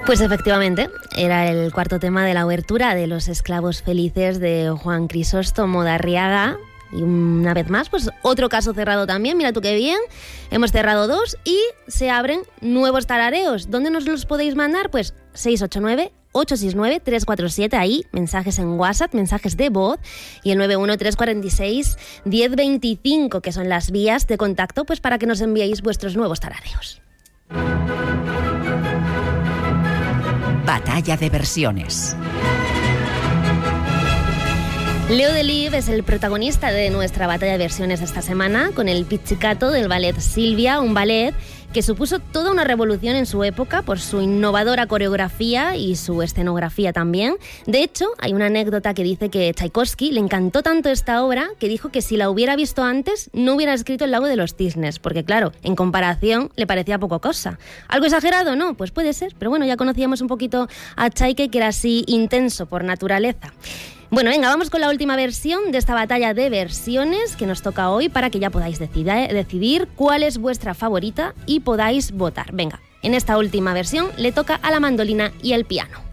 Pues efectivamente, era el cuarto tema de la obertura de Los esclavos felices de Juan Crisóstomo de Arriaga. Y una vez más, pues otro caso cerrado también, mira tú qué bien. Hemos cerrado 2 y se abren nuevos tarareos. ¿Dónde nos los podéis mandar? Pues 689-869-347, ahí mensajes en WhatsApp, mensajes de voz, y el 91345-1025, que son las vías de contacto, pues para que nos enviéis vuestros nuevos tarareos. Batalla de versiones. Leo Delibes es el protagonista de nuestra batalla de versiones de esta semana, con el Pizzicato del ballet Silvia, un ballet que supuso toda una revolución en su época por su innovadora coreografía y su escenografía también. De hecho, hay una anécdota que dice que Tchaikovsky le encantó tanto esta obra que dijo que si la hubiera visto antes no hubiera escrito El lago de los cisnes, porque claro, en comparación le parecía poco cosa. ¿Algo exagerado? No, pues puede ser, pero bueno, ya conocíamos un poquito a Tchaike, que era así intenso por naturaleza. Bueno, venga, vamos con la última versión de esta batalla de versiones que nos toca hoy para que ya podáis decidir cuál es vuestra favorita y podáis votar. Venga, en esta última versión le toca a la mandolina y el piano.